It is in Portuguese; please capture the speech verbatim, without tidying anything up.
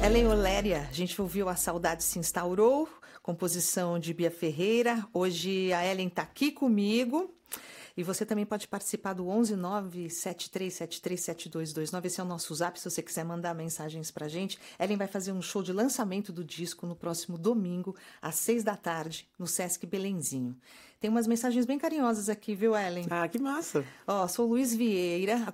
Ellen Oléria, a gente ouviu A Saudade Se Instaurou, composição de Bia Ferreira. Hoje a Ellen está aqui comigo. E você também pode participar do onze nove sete três sete três sete dois dois nove. Esse é o nosso zap, se você quiser mandar mensagens pra gente. Ellen vai fazer um show de lançamento do disco no próximo domingo, às seis da tarde, no Sesc Belenzinho. Tem umas mensagens bem carinhosas aqui, viu, Ellen? Ah, que massa! Ó, sou Luiz Vieira,